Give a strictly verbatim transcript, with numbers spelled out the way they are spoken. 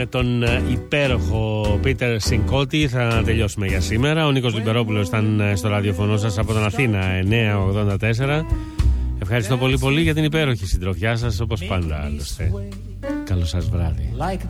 Με τον υπέροχο Πίτερ Σινκότη θα τελειώσουμε για σήμερα. Ο Νίκος Λιμπερόπουλος ήταν στο ραδιοφωνό σας από την Αθήνα εννιά ογδόντα τέσσερα. Ευχαριστώ πολύ πολύ για την υπέροχη συντροφιά σας, όπως πάντα άλλωστε. Καλό σας βράδυ.